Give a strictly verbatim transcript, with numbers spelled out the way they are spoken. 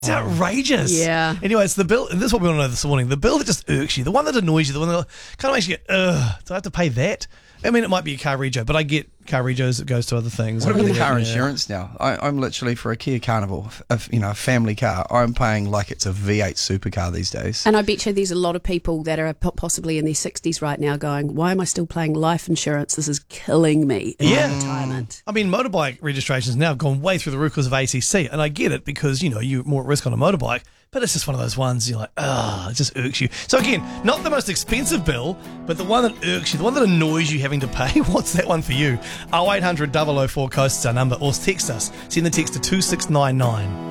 It's outrageous. Yeah. Anyway, it's the bill. This is what we want to know this morning. The bill that just irks you, the one that annoys you, the one that kind of makes you go, ugh, do I have to pay that? I mean, it might be a car rego, but I get car regos. It goes to other things. What about the Yeah. car insurance now? I, I'm literally, for a Kia Carnival, a, you know, a family car, I'm paying like it's a V eight supercar these days. And I bet you there's a lot of people that are po- possibly in their sixties right now going, why am I still paying life insurance? This is killing me in Yeah. my retirement. I mean, motorbike registrations now have gone way through the roof because of A C C, and I get it because, you know, you're more at risk on a motorbike, but it's just one of those ones you're like, ah, it just irks you. So again, not the most expensive bill, but the one that irks you, the one that annoys you having to pay. What's that one for you? oh eight hundred, double oh four, COAST is our number, or text us. Send the text to two six nine nine.